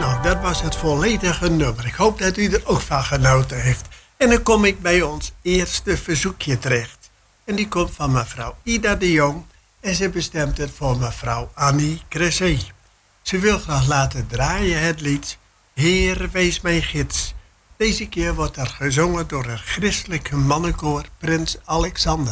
Nou, dat was het volledige nummer. Ik hoop dat u er ook van genoten heeft. En dan kom ik bij ons eerste verzoekje terecht. En die komt van mevrouw Ida de Jong. En ze bestemt het voor mevrouw Annie Cressé. Ze wil graag laten draaien het lied Heer, wees mijn gids. Deze keer wordt er gezongen door het christelijke mannenkoor Prins Alexander.